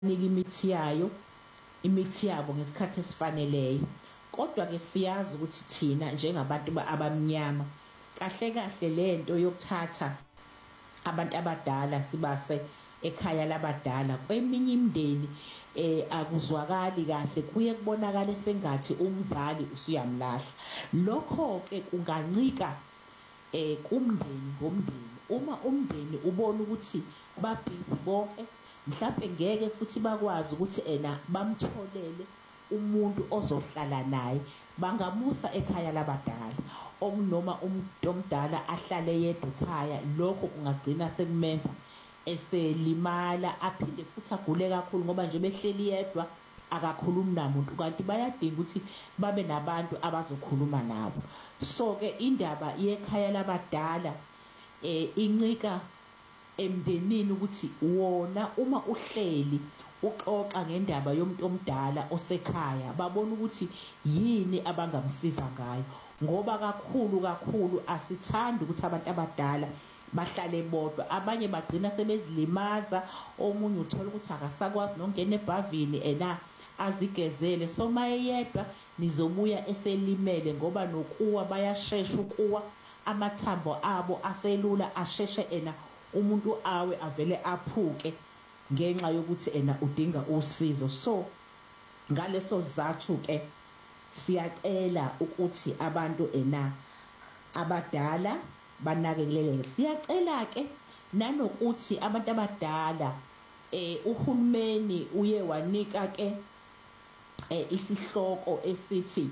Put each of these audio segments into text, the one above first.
imithi yabo ngesikhathi esifaneleyo. Kodwa-ke siyazi ukuthi thina njengabantu abamnyama kahle kahle lento yokuthatha abantu abadala sibase ekhaya labadala kweminye imindeni akuzwakali kahle, kuye kubonakala sengathi umzali usuyamlahla. Lokho-ke kungancika kumndeni ngomndeni. Uma umndeni ubona ukuthi babhizi bonke, mhlawumbe ngeke futhi bakwazi ukuthi bamtholele umuntu ozohlala naye, bangamusa ekhaya labadala. Okunoma umuntu omdala ahlale yedwa ekhaya, lokho kungagcina sekumenza eselimala aphinde futhi agule kakhulu ngoba nje behleli yedwa akakhulumi namuntu, kanti bayadinga ukuthi babe nabantu abazokhuluma nabo. So-ke indaba yekhaya labadala incika emndenini ukuthi wona uma uhleli uxoxa ngendaba yomuntu omdala osekhaya, babona ukuthi yini abangamsiza ngayo, ngoba kakhulu asithandi ukuthi abantu abadala bahlale bodwa. Abanye bagcina sebezilimaza, omunye uthola ukuthi akasakwazi nokungena ebhavini azigezele. So mayeyedwa nizobuya eselimele ngoba nokuwa bayashesha ukuwa, amathambo abo aselula asheshe umuntu awe avele aphuke ngenxa yokuthi udinga usizo. So ngaleso sizathu-ke siyacela ukuthi abantu abadala banakeleleke. Siyacela-ke nanokuthi abantu abadala uhulumeni uye wanika-ke isihloko esithi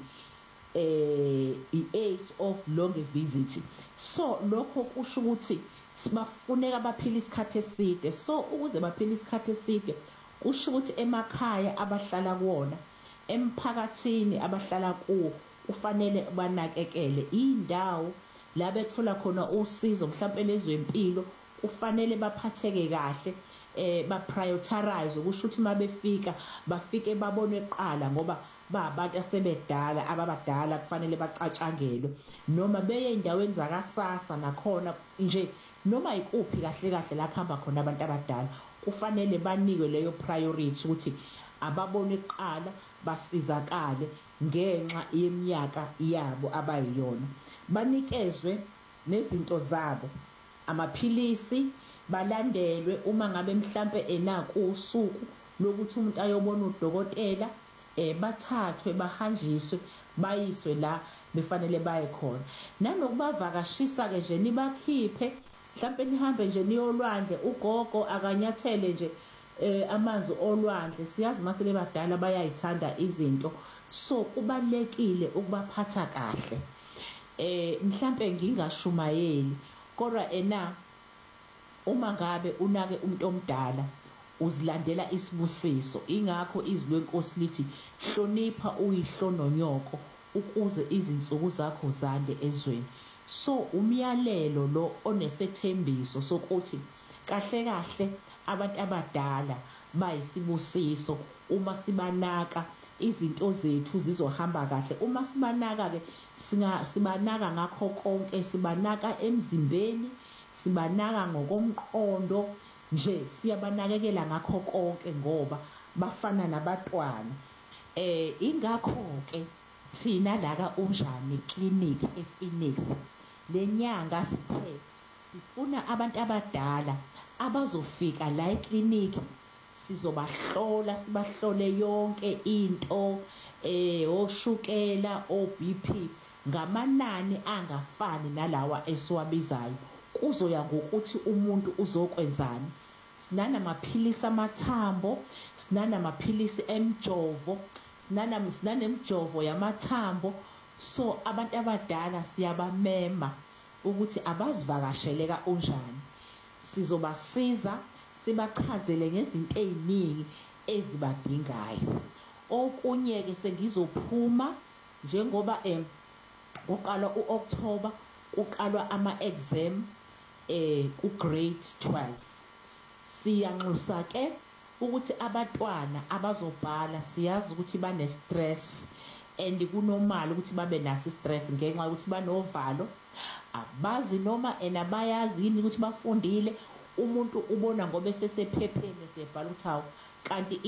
i-age of long visit. So lokho kusho ukuthi sibafuneka baphile isikhathi eside. So ukuze baphile isikhathi eside kusho ukuthi emakhaya abahlala kuwona, emphakathini abahlala kuwo, kufanele banakekele indawo la bethola khona usizo, mhlawumbe lezempilo kufanele baphatheke kahle, ba-prioritize. Kusho ukuthi uma befika bafike babone kuqala ngoba abantu asebedala, ababadala kufanele bacatshangelwe, noma beye ey'ndaweni zakasasa nakhona nje, noma ikuphi kahle kahle la kuhamba khona abantu abadala kufanele banikwe leyo priority ukuthi ababone kuqala basizakale ngenxa yeminyaka yabo abayiyona. Banikezwe nezinto zabo, amaphilisi, balandelwe uma ngabe mhlampe kusuku lokuthi umuntu ayobona udokotela, bathathwe bahanjiswe bayiswe la befanele baye khona. Nanokubavakashisa-ke nje nibakhiphe, mhlampe nihambe nje niyolwandle, ugogo akanyathele nje amanzi olwandle. Siyazi mase bebadala bayayithanda izinto, so kubalekile ukubaphatha kahle. Mhlampe ngingashumayeli, kodwa uma ngabe unake umuntu omdala uzilandela isibusiso. Ingakho izwi leNkosi lithi hlonipha uyihlo nonyoko ukuze izinsuku zakho zande ezweni. So umyalelo lo onesethembiso sokuthi kahle kahle abantu abadala bayisibusiso. Uma sibanaka izinto zethu zizohamba kahle. Uma sibanaka-ke sibanaka ngakho konke, sibanaka emzimbeni, sibanaka ngokomqondo, nje siyabanakekela ngakho konke ngoba bafana nabatwana. Ingakho-ke thina la ka-Unjani Clinic ePhoenix le nyanga sithe sifuna abantu abadala abazofika la eklinikhi, sizobahlola, sibahlole yonke into, oshukela, o-BP, ngamanani angafani nalawa esiwabizayo. Kuzoya ngokuthi umuntu uzokwenzani. Sinanamaphilisi amathambo, sinanamaphilisi emjovo, sinanemjovo yamathambo. So abantu abadala siyabamema ukuthi abazivakashele ka-Unjani, sizobasiza, sibachazele ngezinto ey'ningi ezibadingayo. Okunye-ke sengizophuma njengoba kuqalwa u-October, kuqalwa ama-exam ku-grade 12. Siyanxusa-ke ukuthi abantwana abazobhala, siyazi ukuthi bane-stress and kunormal ukuthi babe naso i-stress ngenxa yokuthi banovalo, abazi noma bayazi yini ukuthi bafundile. Umuntu ubona ngoba esesephepheni esebhala ukuthi hawu kanti